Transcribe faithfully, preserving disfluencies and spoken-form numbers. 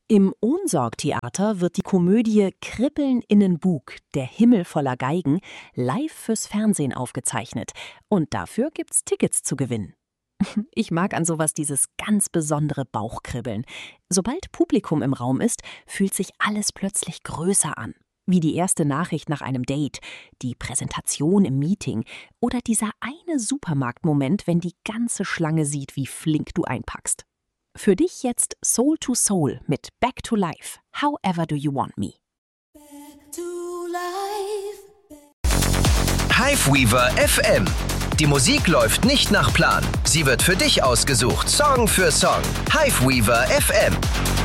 Im Ohnsorg-Theater wird die Komödie Kribbeln in den Bug, der Himmel voller Geigen, live fürs Fernsehen aufgezeichnet. Und dafür gibt's Tickets zu gewinnen. Ich mag an sowas dieses ganz besondere Bauchkribbeln. Sobald Publikum im Raum ist, fühlt sich alles plötzlich größer an. Wie die erste Nachricht nach einem Date, die Präsentation im Meeting oder dieser eine Supermarktmoment, wenn die ganze Schlange sieht, wie flink du einpackst. Für dich jetzt Soul to Soul mit Back to Life. However do you want me? Back to life. Hiveweaver F M. Die Musik läuft nicht nach Plan. Sie wird für dich ausgesucht, Song für Song. Hiveweaver F M.